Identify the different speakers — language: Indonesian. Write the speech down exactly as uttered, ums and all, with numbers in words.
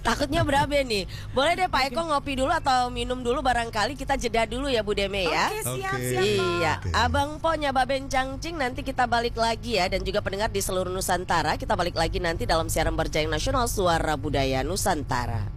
Speaker 1: Takutnya berabe nih. Boleh deh Pak Eko ngopi dulu atau minum dulu barangkali, kita jeda dulu ya Bu Deme ya.
Speaker 2: Oke, siap,
Speaker 3: Oke.
Speaker 2: siap.
Speaker 1: Iya,
Speaker 3: Oke.
Speaker 1: Abang Po Nyaba Bencangcing, nanti kita balik lagi ya. Dan juga pendengar di seluruh Nusantara, kita balik lagi nanti dalam siaran Berjaya Nasional Suara Budaya Nusantara.